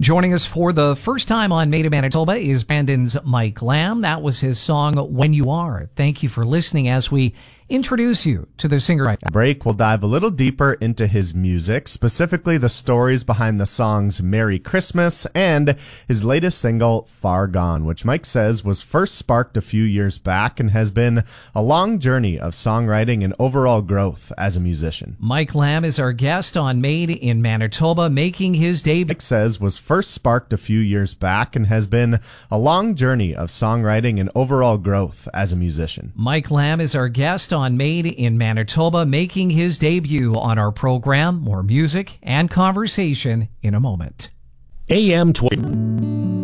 Joining us for the first time on Made in Manitoba is Brandon's Mike Lamb. That was his song, When You Are. Thank you for listening as we introduce you to the singer. Break, we'll dive a little deeper into his music, specifically the stories behind the songs Merry Christmas and his latest single, Far Gone, which Mike says was first sparked a few years back and has been a long journey of songwriting and overall growth as a musician. Mike Lamb is our guest on Made in Manitoba, making his debut. Mike says was first sparked a few years back and has been a long journey of songwriting and overall growth as a musician. Mike Lamb is our guest on Made in Manitoba, making his debut on our program. More music and conversation in a moment. AM 20.